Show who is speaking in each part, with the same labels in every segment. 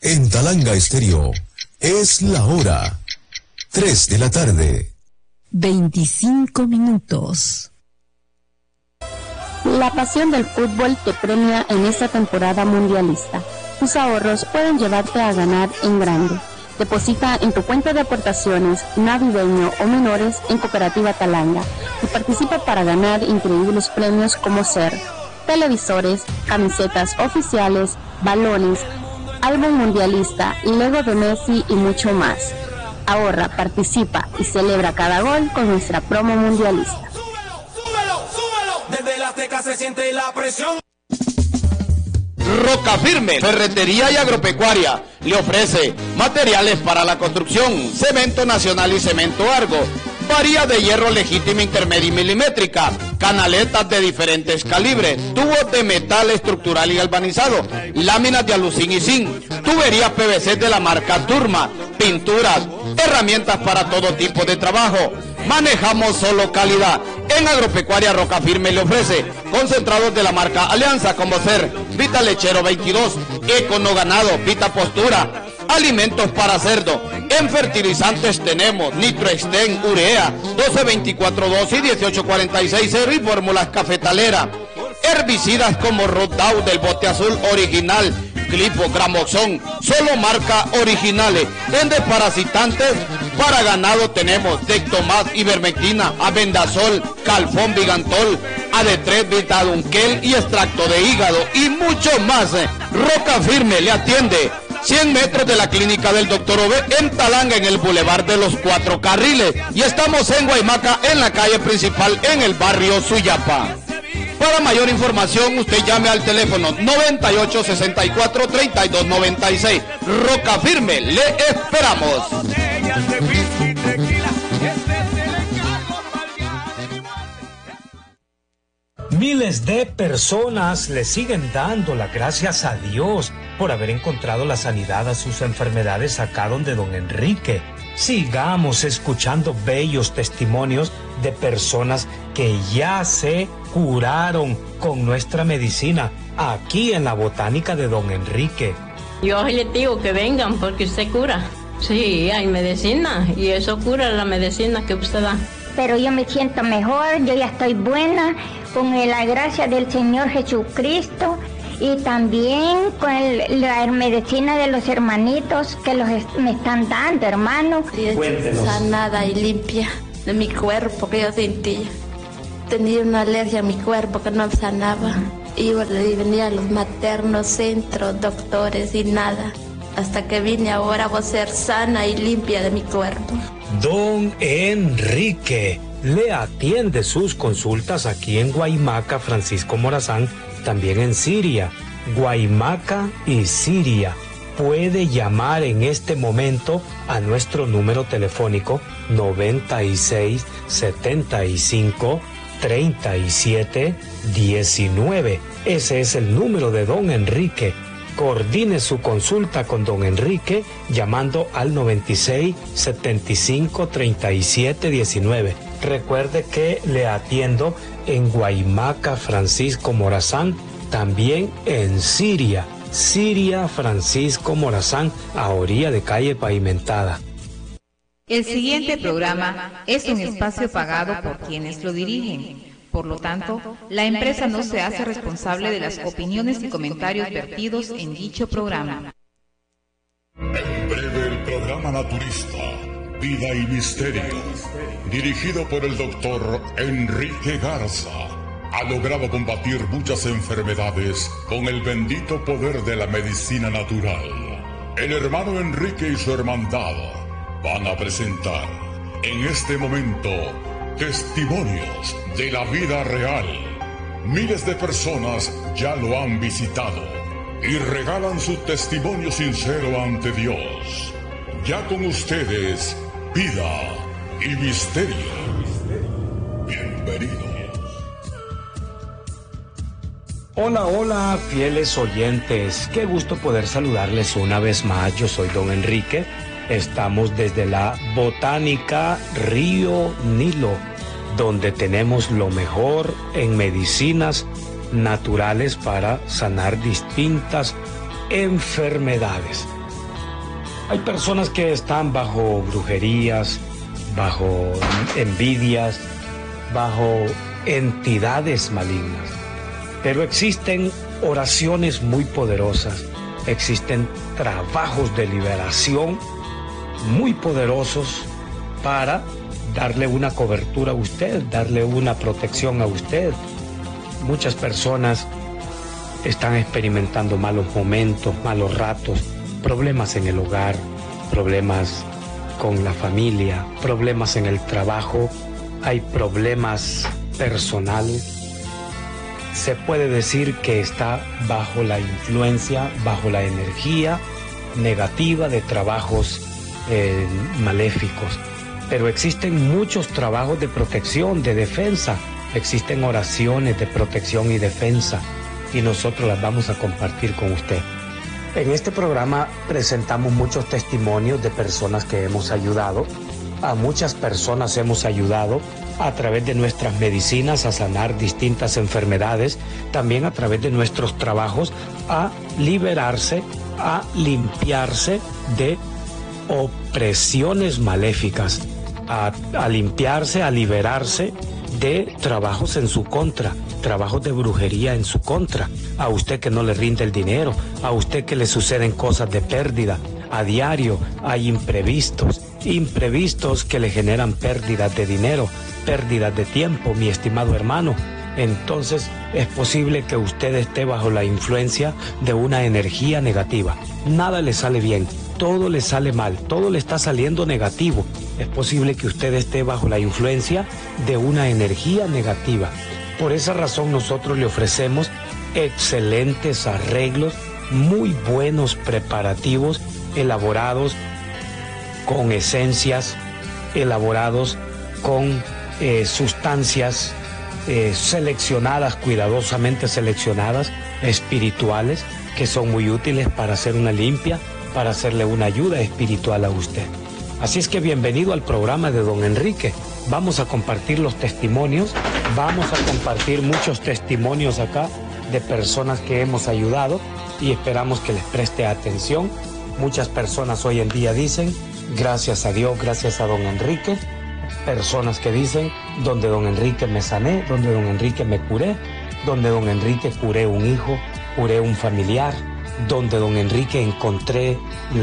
Speaker 1: En Talanga Estéreo es la hora 3 de la tarde.
Speaker 2: 25 minutos.
Speaker 3: La pasión del fútbol te premia en esta temporada mundialista. Tus ahorros pueden llevarte a ganar en grande. Deposita en tu cuenta de aportaciones, navideño o menores en Cooperativa Talanga y participa para ganar increíbles premios como ser televisores, camisetas oficiales, balones, álbum mundialista, Lego de Messi y mucho más. Ahorra, participa y celebra cada gol con nuestra promo mundialista.
Speaker 4: Súbelo, desde la Azteca se siente la presión.
Speaker 5: Roca Firme, ferretería y agropecuaria, le ofrece materiales para la construcción, cemento nacional y cemento Argo, varía de hierro legítima intermedia y milimétrica, canaletas de diferentes calibres, tubos de metal estructural y galvanizado, láminas de alucín y zinc, tuberías PVC de la marca Turma, pinturas, herramientas para todo tipo de trabajo. Manejamos solo calidad. En Agropecuaria Roca Firme le ofrece concentrados de la marca Alianza como ser Vita Lechero 22, Econo Ganado, Vita Postura, alimentos para cerdo. En fertilizantes tenemos Nitroexten, Urea, 1224-2 y 1846-0 y fórmulas cafetalera. Herbicidas como Rodout del bote azul original, Clipo, Gramoxón, solo marca originales. En desparasitantes para ganado tenemos Dectomat, Ivermectina, Abendazol, Calfón, Vigantol, AD3, Vitadunquel y extracto de hígado y mucho más. Roca Firme le atiende 100 metros de la clínica del Dr. Ove en Talanga, en el Boulevard de los 4 Carriles, y estamos en Guaymaca, en la calle principal, en el barrio Suyapa. Para mayor información, usted llame al teléfono 9864-3296. Roca Firme, le esperamos.
Speaker 6: Miles de personas le siguen dando las gracias a Dios por haber encontrado la sanidad a sus enfermedades acá donde don Enrique. Sigamos escuchando bellos testimonios de personas que ya se curaron con nuestra medicina aquí en la botánica de don Enrique.
Speaker 7: Yo les digo que vengan porque usted cura. Sí, hay medicina y eso cura la medicina que usted da.
Speaker 8: Pero yo me siento mejor, yo ya estoy buena con la gracia del Señor Jesucristo y también con la medicina de los hermanitos que me están dando, hermano.
Speaker 9: Sanada y limpia de mi cuerpo que yo sentía. Tenía una alergia a mi cuerpo que no sanaba. Y venía a los maternos, centros, doctores y nada. Hasta que vine ahora a ser sana y limpia de mi cuerpo.
Speaker 6: Don Enrique le atiende sus consultas aquí en Guaymaca, Francisco Morazán, también en Siria, Guaymaca y Siria. Puede llamar en este momento a nuestro número telefónico 96 75 37 19. Ese es el número de don Enrique. Coordine su consulta con don Enrique llamando al 96 75 37 19. Recuerde que le atiendo en Guaymaca, Francisco Morazán, también en Siria, Francisco Morazán, a orilla de calle pavimentada.
Speaker 10: El siguiente programa es un espacio pagado por quienes lo dirigen. Por lo tanto, la empresa no se hace responsable de las opiniones y comentarios vertidos en dicho programa.
Speaker 11: En breve, el programa naturista, Vida y Misterio, dirigido por el doctor Enrique Garza, ha logrado combatir muchas enfermedades con el bendito poder de la medicina natural. El hermano Enrique y su hermandad van a presentar en este momento testimonios de la vida real. Miles de personas ya lo han visitado y regalan su testimonio sincero ante Dios. Ya con ustedes, Vida y Misterio. Bienvenidos.
Speaker 6: Hola, hola, fieles oyentes. Qué gusto poder saludarles una vez más. Yo soy don Enrique. Estamos desde la Botánica Río Nilo, donde tenemos lo mejor en medicinas naturales para sanar distintas enfermedades. Hay personas que están bajo brujerías, bajo envidias, bajo entidades malignas. Pero existen oraciones muy poderosas, existen trabajos de liberación muy poderosos para darle una cobertura a usted, darle una protección a usted. Muchas personas están experimentando malos momentos, malos ratos, problemas en el hogar, problemas con la familia, problemas en el trabajo, hay problemas personales. Se puede decir que está bajo la influencia, bajo la energía negativa de trabajos maléficos. Pero existen muchos trabajos de protección, de defensa. Existen oraciones de protección y defensa. Y nosotros las vamos a compartir con usted. En este programa presentamos muchos testimonios de personas que hemos ayudado. A muchas personas hemos ayudado a través de nuestras medicinas a sanar distintas enfermedades, también a través de nuestros trabajos a liberarse, a limpiarse de opresiones maléficas, a limpiarse, a liberarse de trabajos en su contra, trabajos de brujería en su contra, a usted que no le rinde el dinero, a usted que le suceden cosas de pérdida. A diario hay imprevistos que le generan pérdidas de dinero, pérdidas de tiempo, mi estimado hermano. Entonces es posible que usted esté bajo la influencia de una energía negativa. Nada le sale bien, todo le sale mal, todo le está saliendo negativo. Es posible que usted esté bajo la influencia de una energía negativa. Por esa razón nosotros le ofrecemos excelentes arreglos, muy buenos preparativos, elaborados con esencias, elaborados con sustancias seleccionadas, cuidadosamente seleccionadas, espirituales, que son muy útiles para hacer una limpia, para hacerle una ayuda espiritual a usted. Así es que bienvenido al programa de Don Enrique. Vamos a compartir los testimonios, vamos a compartir muchos testimonios acá de personas que hemos ayudado y esperamos que les preste atención. Muchas personas hoy en día dicen, gracias a Dios, gracias a Don Enrique. Personas que dicen, donde Don Enrique me sané, donde Don Enrique me curé, donde Don Enrique curé un hijo, curé un familiar, donde Don Enrique encontré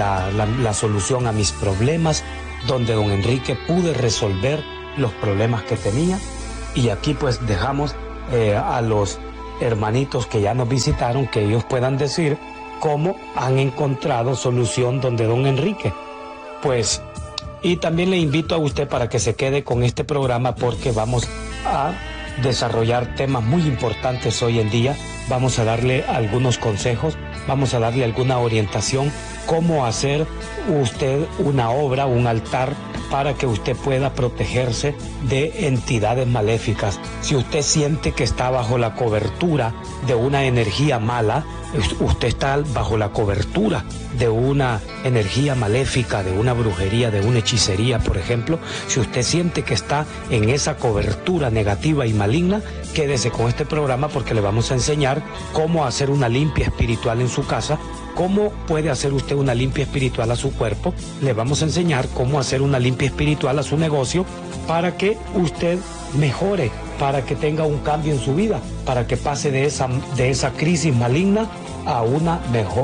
Speaker 6: la solución a mis problemas, donde Don Enrique pude resolver los problemas que tenía. Y aquí pues dejamos a los hermanitos que ya nos visitaron, que ellos puedan decir cómo han encontrado solución donde Don Enrique. Pues, y también le invito a usted para que se quede con este programa porque vamos a desarrollar temas muy importantes hoy en día. Vamos a darle algunos consejos, vamos a darle alguna orientación, cómo hacer usted una obra, un altar, para que usted pueda protegerse de entidades maléficas. Si usted siente que está bajo la cobertura de una energía mala, usted está bajo la cobertura de una energía maléfica, de una brujería, de una hechicería, por ejemplo, si usted siente que está en esa cobertura negativa y maligna, quédese con este programa porque le vamos a enseñar cómo hacer una limpia espiritual en su casa, cómo puede hacer usted una limpia espiritual a su cuerpo, le vamos a enseñar cómo hacer una limpia espiritual a su negocio para que usted mejore, para que tenga un cambio en su vida, para que pase de esa crisis maligna a una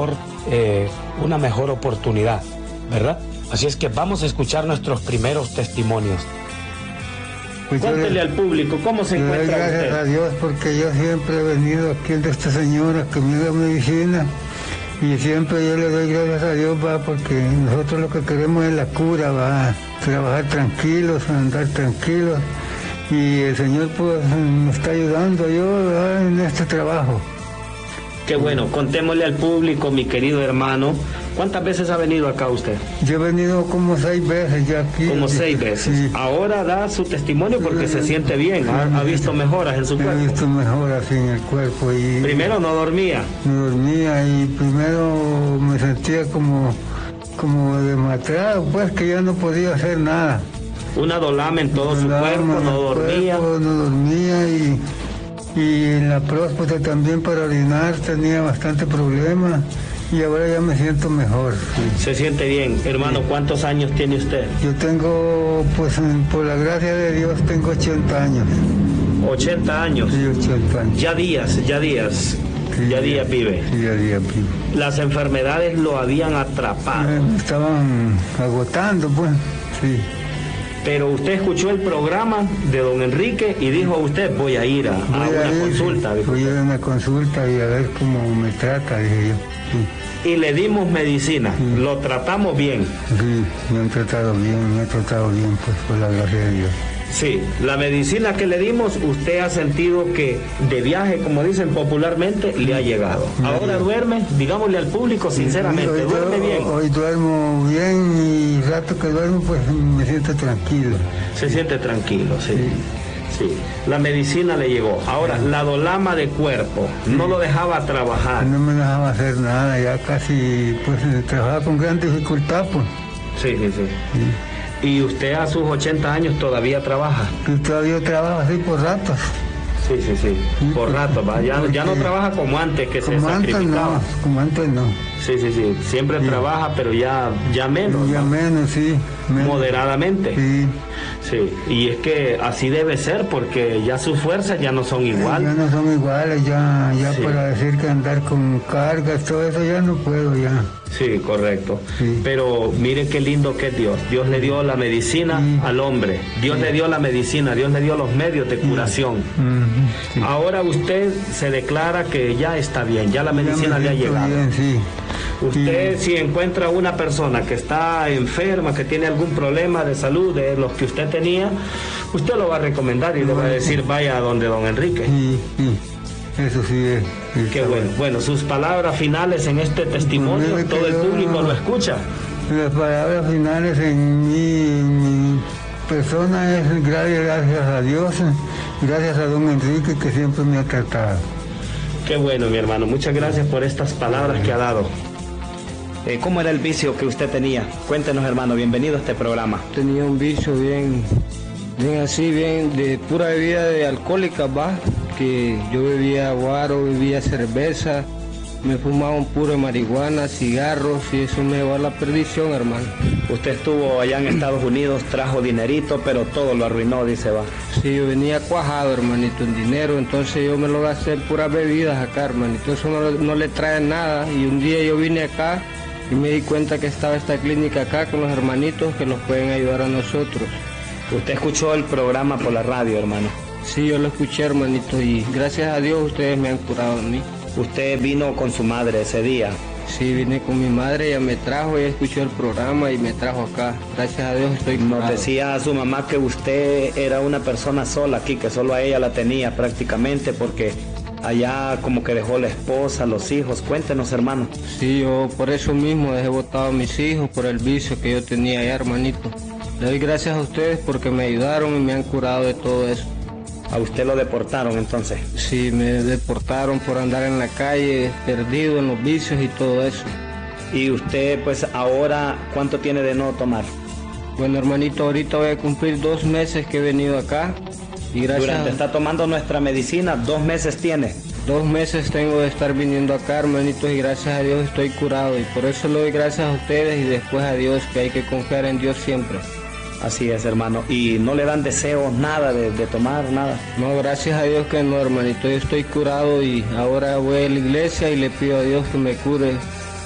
Speaker 6: mejor oportunidad, ¿verdad? Así es que vamos a escuchar nuestros primeros testimonios.
Speaker 12: Pues
Speaker 6: cuéntele al público cómo se encuentra
Speaker 12: gracias
Speaker 6: usted.
Speaker 12: A Dios, porque yo siempre he venido aquí de esta señora que me da medicina y siempre yo le doy gracias a Dios, va, porque nosotros lo que queremos es la cura, va, trabajar tranquilos, andar tranquilos, y el Señor pues me está ayudando yo, ¿verdad?, en este trabajo.
Speaker 6: Qué bueno, contémosle al público, mi querido hermano, ¿cuántas veces ha venido acá usted?
Speaker 12: Yo he venido como 6 veces ya aquí.
Speaker 6: Como 6 veces. Sí. Ahora da su testimonio porque se siente bien, ha visto mejoras en su cuerpo.
Speaker 12: He visto mejoras en el cuerpo. Y
Speaker 6: primero no dormía.
Speaker 12: No dormía y primero me sentía como demacrado, pues que ya no podía hacer nada.
Speaker 6: Una dolama en todo su cuerpo, no dormía.
Speaker 12: No dormía y en la próstata también para orinar tenía bastante problema y ahora ya me siento mejor. Sí.
Speaker 13: Se siente bien. Hermano, sí. ¿Cuántos años tiene usted?
Speaker 12: Yo tengo, pues por la gracia de Dios, tengo 80 años.
Speaker 13: 80 años.
Speaker 12: Sí, 80 años.
Speaker 13: Ya días.
Speaker 12: Sí,
Speaker 13: ya días vive.
Speaker 12: Sí, ya días vive.
Speaker 13: Las enfermedades lo habían atrapado.
Speaker 12: Me estaban agotando, pues, sí.
Speaker 13: Pero usted escuchó el programa de don Enrique y dijo usted, voy a ir a una consulta.
Speaker 12: Voy a ir a una consulta y a ver cómo me trata, dije yo. Sí.
Speaker 13: Y le dimos medicina, sí. Lo tratamos bien.
Speaker 12: Sí, me han tratado bien, pues por la gracia de Dios.
Speaker 13: Sí, la medicina que le dimos, usted ha sentido que de viaje, como dicen popularmente, le ha llegado. Ahora duerme, digámosle al público sinceramente, duerme bien.
Speaker 12: Hoy duermo bien y el rato que duermo pues me siento tranquilo.
Speaker 13: Se siente tranquilo, sí. Sí, la medicina le llegó. Ahora, la dolama de cuerpo, no lo dejaba trabajar.
Speaker 12: No me dejaba hacer nada, ya casi pues trabajaba con gran dificultad, pues.
Speaker 13: Sí. ¿Y usted a sus 80 años todavía trabaja?
Speaker 12: Sí, todavía trabajo así por ratos.
Speaker 13: Sí, por ratos, ¿va? Ya no trabaja como antes, que se sacrificaba.
Speaker 12: Como antes no.
Speaker 13: Sí, siempre trabaja, pero ya menos.
Speaker 12: Ya menos, sí.
Speaker 13: Moderadamente.
Speaker 12: Sí.
Speaker 13: Y es que así debe ser, porque ya sus fuerzas ya no son iguales.
Speaker 12: Ya no son iguales, ya para decir que andar con cargas, todo eso ya no puedo ya.
Speaker 13: Sí, correcto. Sí. Pero mire qué lindo que es Dios. Dios le dio la medicina al hombre. Dios le dio la medicina, Dios le dio los medios de curación. Sí. Ahora usted se declara que ya está bien, ya la medicina le ha llegado.
Speaker 12: Bien, sí.
Speaker 13: Usted si encuentra una persona que está enferma, que tiene algún problema de salud de los que usted tenía, usted lo va a recomendar y le va a decir vaya a donde don Enrique.
Speaker 12: Sí. Eso sí es.
Speaker 13: Qué bueno. Bueno, sus palabras finales en este testimonio, todo el público lo escucha.
Speaker 12: Las palabras finales en mi persona es gracias a Dios, gracias a don Enrique que siempre me ha tratado.
Speaker 13: Qué bueno, mi hermano. Muchas gracias por estas palabras que ha dado. ¿Cómo era el vicio que usted tenía? Cuéntenos, hermano. Bienvenido a este programa.
Speaker 14: Tenía un vicio bien de pura bebida de alcohólica, ¿va? Que yo bebía guaro, bebía cerveza, me fumaba un puro de marihuana, cigarros, y eso me llevó a la perdición, hermano.
Speaker 13: Usted estuvo allá en Estados Unidos, trajo dinerito, pero todo lo arruinó, dice, va.
Speaker 14: Sí, yo venía cuajado, hermanito, en dinero, entonces yo me lo gasté en puras bebidas acá, hermanito, eso no le trae nada, y un día yo vine acá y me di cuenta que estaba esta clínica acá con los hermanitos que nos pueden ayudar a nosotros.
Speaker 13: ¿Usted escuchó el programa por la radio, hermano?
Speaker 14: Sí, yo lo escuché, hermanito, y gracias a Dios ustedes me han curado a mí.
Speaker 13: ¿Usted vino con su madre ese día?
Speaker 14: Sí, vine con mi madre, ella me trajo, ella escuchó el programa y me trajo acá. Gracias a Dios estoy curado.
Speaker 13: Nos decía su mamá que usted era una persona sola aquí, que solo a ella la tenía prácticamente, porque allá como que dejó la esposa, los hijos. Cuéntenos, hermano.
Speaker 14: Sí, yo por eso mismo dejé botado a mis hijos, por el vicio que yo tenía allá, hermanito. Le doy gracias a ustedes porque me ayudaron y me han curado de todo eso.
Speaker 13: ¿A usted lo deportaron entonces?
Speaker 14: Sí, me deportaron por andar en la calle, perdido en los vicios y todo eso.
Speaker 13: ¿Y usted pues ahora cuánto tiene de no tomar?
Speaker 14: Bueno, hermanito, ahorita voy a cumplir 2 meses que he venido acá. Y gracias
Speaker 13: está tomando nuestra medicina, 2 meses tiene.
Speaker 14: 2 meses tengo de estar viniendo acá, hermanitos, y gracias a Dios estoy curado. Y por eso le doy gracias a ustedes y después a Dios, que hay que confiar en Dios siempre.
Speaker 13: Así es, hermano. ¿Y no le dan deseos, nada de tomar, nada?
Speaker 14: No, gracias a Dios que no, hermanito. Yo estoy curado y ahora voy a la iglesia y le pido a Dios que me cure.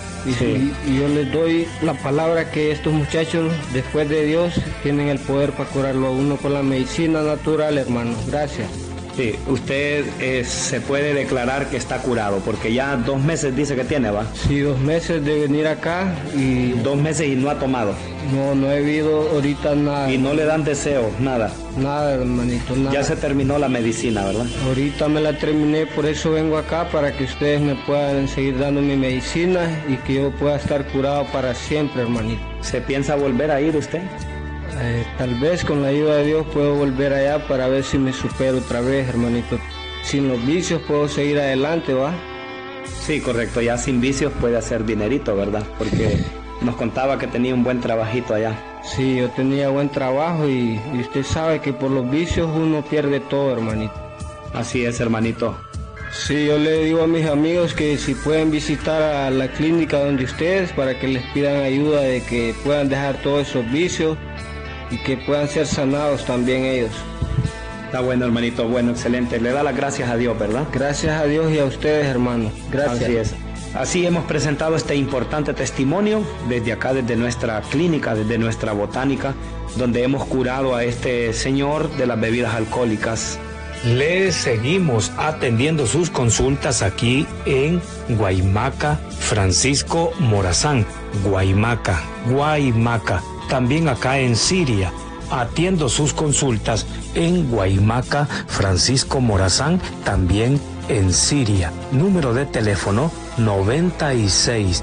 Speaker 14: Y yo les doy la palabra que estos muchachos, después de Dios, tienen el poder para curarlo a uno con la medicina natural, hermano. Gracias.
Speaker 13: Sí, usted se puede declarar que está curado, porque ya 2 meses dice que tiene, ¿va?
Speaker 14: Sí, 2 meses de venir acá y...
Speaker 13: 2 meses y no ha tomado.
Speaker 14: No he bebido ahorita nada.
Speaker 13: ¿Y no le dan deseo, nada?
Speaker 14: Nada, hermanito, nada.
Speaker 13: Ya se terminó la medicina, ¿verdad?
Speaker 14: Ahorita me la terminé, por eso vengo acá, para que ustedes me puedan seguir dando mi medicina y que yo pueda estar curado para siempre, hermanito.
Speaker 13: ¿Se piensa volver a ir usted?
Speaker 14: Tal vez con la ayuda de Dios puedo volver allá para ver si me supero otra vez, hermanito. Sin los vicios puedo seguir adelante, ¿va?
Speaker 13: Sí, correcto. Ya sin vicios puede hacer dinerito, ¿verdad? Porque nos contaba que tenía un buen trabajito allá.
Speaker 14: Sí, yo tenía buen trabajo y usted sabe que por los vicios uno pierde todo, hermanito.
Speaker 13: Así es, hermanito.
Speaker 14: Sí, yo le digo a mis amigos que si pueden visitar a la clínica donde ustedes para que les pidan ayuda de que puedan dejar todos esos vicios y que puedan ser sanados también ellos.
Speaker 13: Está bueno, hermanito, bueno, excelente. Le da las gracias a Dios, ¿verdad?
Speaker 14: Gracias a Dios y a ustedes, hermano. Gracias.
Speaker 13: Así es. Así hemos presentado este importante testimonio desde acá, desde nuestra clínica, desde nuestra botánica, donde hemos curado a este señor de las bebidas alcohólicas.
Speaker 6: Le seguimos atendiendo sus consultas aquí en Guaymaca, Francisco Morazán. Guaymaca. También acá en Siria. Atiendo sus consultas en Guaymaca, Francisco Morazán, también en Siria. Número de teléfono 96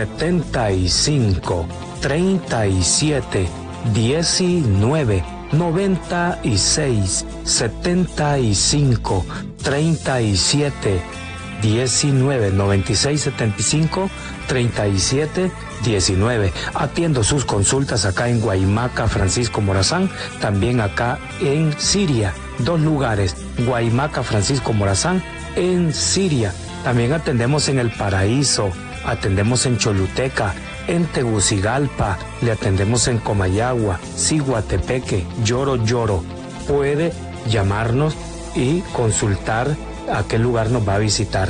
Speaker 6: 75 37 19. 96 75 37 19. 96 75 37 19. Atiendo sus consultas acá en Guaymaca, Francisco Morazán, también acá en Siria. 2 lugares, Guaymaca, Francisco Morazán, en Siria. También atendemos en El Paraíso, atendemos en Choluteca, en Tegucigalpa, le atendemos en Comayagua, Ciguatepeque, Lloro. Puede llamarnos y consultar a qué lugar nos va a visitar.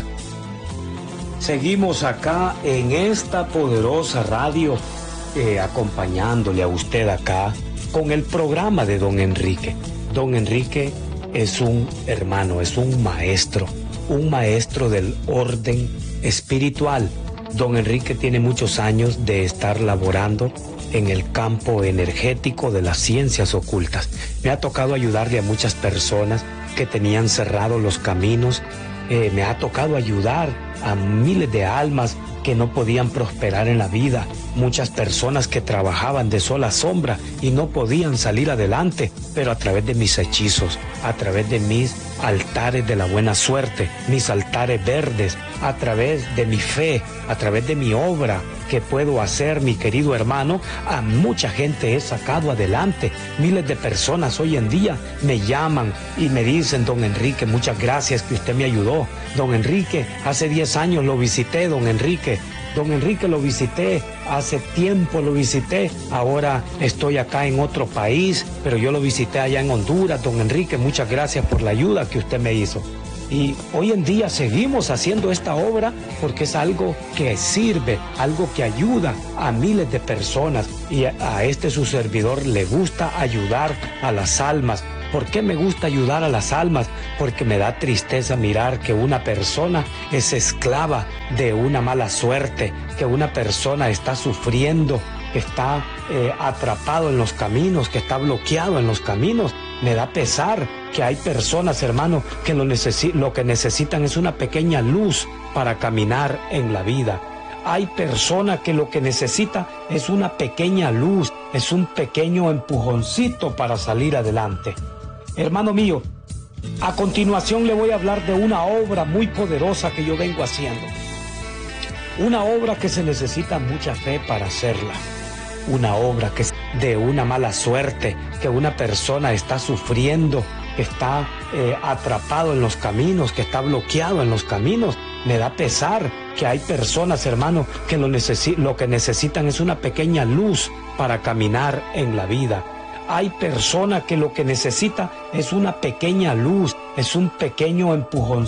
Speaker 6: Seguimos acá en esta poderosa radio, acompañándole a usted acá con el programa de Don Enrique. Don Enrique es un hermano, es un maestro del orden espiritual. Don Enrique tiene muchos años de estar laborando en el campo energético de las ciencias ocultas. Me ha tocado ayudarle a muchas personas que tenían cerrados los caminos. Me ha tocado ayudar a miles de almas que no podían prosperar en la vida, muchas personas que trabajaban de sol a sombra y no podían salir adelante, pero a través de mis hechizos, a través de mis altares de la buena suerte, mis altares verdes, a través de mi fe, a través de mi obra que puedo hacer, mi querido hermano, a mucha gente he sacado adelante. Miles de personas hoy en día me llaman y me dicen: don Enrique, muchas gracias que usted me ayudó. Don Enrique, hace 10 años lo visité, don Enrique. Don Enrique, lo visité, hace tiempo lo visité, ahora estoy acá en otro país, pero yo lo visité allá en Honduras. Don Enrique, muchas gracias por la ayuda que usted me hizo. Y hoy en día seguimos haciendo esta obra porque es algo que sirve, algo que ayuda a miles de personas, y a este su servidor le gusta ayudar a las almas. ¿Por qué me gusta ayudar a las almas? Porque me da tristeza mirar que una persona es esclava de una mala suerte, que una persona está sufriendo, que está atrapado en los caminos, que está bloqueado en los caminos. Me da pesar que hay personas, hermano, que lo que necesitan es una pequeña luz para caminar en la vida. Hay personas que lo que necesita es una pequeña luz, es un pequeño empujoncito para salir adelante. Hermano mío, a continuación le voy a hablar de una obra muy poderosa que yo vengo haciendo. Una obra que se necesita mucha fe para hacerla. Una obra que es de una mala suerte, que una persona está sufriendo, que está atrapado en los caminos, que está bloqueado en los caminos. Me da pesar que hay personas, hermano, que lo que necesitan es una pequeña luz para caminar en la vida. Hay personas que lo que necesita es una pequeña luz, es un pequeño empujón